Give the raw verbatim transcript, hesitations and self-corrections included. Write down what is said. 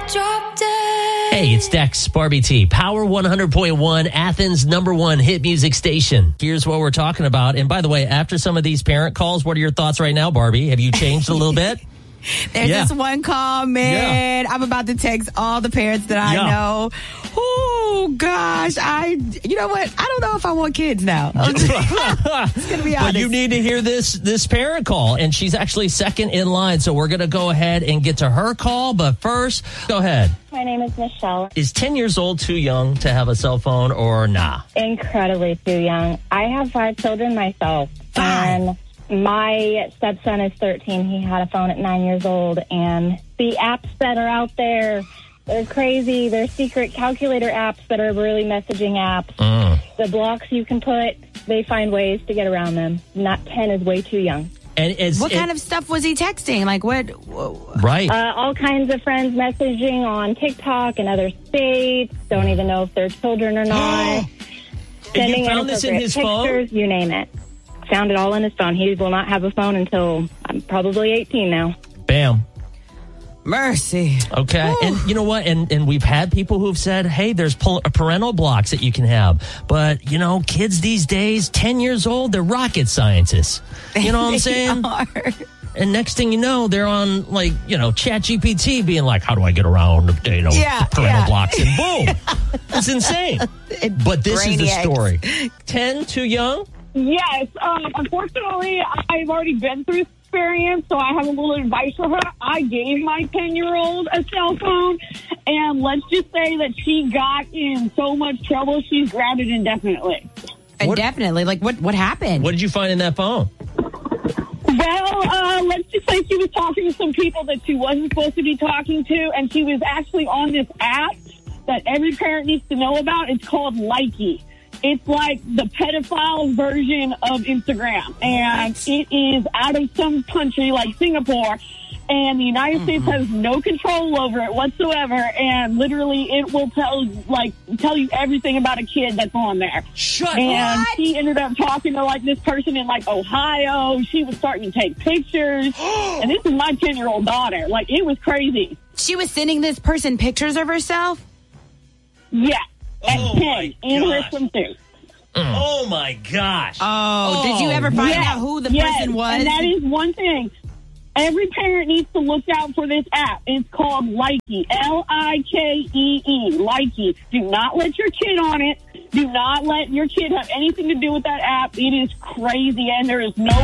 Drop dead. Hey, it's Dex, Barbie T, Power one hundred point one, Athens' number one hit music station. Here's what we're talking about. And by the way, after some of these parent calls, what are your thoughts right now, Barbie? Have you changed a little bit? There's Yeah. this one call, man. Yeah. I'm about to text all the parents that I Yeah. know. Oh, gosh. I, you know what? I don't know if I want kids now. It's going to be honest. But you need to hear this this parent call, and she's actually second in line. So we're going to go ahead and get to her call. But first, go ahead. My name is Michelle. Is ten years old too young to have a cell phone or nah? Incredibly too young. I have five children myself. Five. And my stepson is thirteen. He had a phone at nine years old. And the apps that are out there, they're crazy. They're secret calculator apps that are really messaging apps. Mm. The blocks you can put, they find ways to get around them. Not ten is way too young. And it's, What it- kind of stuff was he texting? Like what? Right. Uh, all kinds of friends messaging on TikTok and other states. Don't even know if they're children or not. And you found this in inappropriate his pictures, phone? you name it. Found it all in his phone. He will not have a phone until I'm probably eighteen now. Bam. Mercy. Okay. And you know what? And and we've had people who've said, hey, there's pal- parental blocks that you can have. But, you know, kids these days, ten years old, they're rocket scientists. You know what I'm saying? Are. And next thing you know, they're on, like, you know, Chat G P T being like, how do I get around, you know, Yeah, the parental yeah. blocks? And boom. It's insane. But this is the Brainiacs. story. ten, too young? Yes. Um, unfortunately, I've already been through this experience, so I have a little advice for her. I gave my ten-year-old a cell phone, and let's just say that she got in so much trouble, she's grounded indefinitely. And What- definitely. Like what? What happened? What did you find in that phone? Well, uh, let's just say she was talking to some people that she wasn't supposed to be talking to, and she was actually on this app that every parent needs to know about. It's called Likey. It's like the pedophile version of Instagram, and it is out of some country like Singapore, and the United States has no control over it whatsoever, and literally it will tell like tell you everything about a kid that's on there. Shut And up. she ended up talking to like this person in like Ohio. She was starting to take pictures, and this is my ten-year-old daughter. Like, it was crazy. She was sending this person pictures of herself? Yeah, at Oh, ten my in her gosh. swimsuit. Oh, my gosh. Oh, did you ever find Yes, out who the yes, person was? And that is one thing. Every parent needs to look out for this app. It's called Likey. L I K E E. Likey. Do not let your kid on it. Do not let your kid have anything to do with that app. It is crazy, and there is no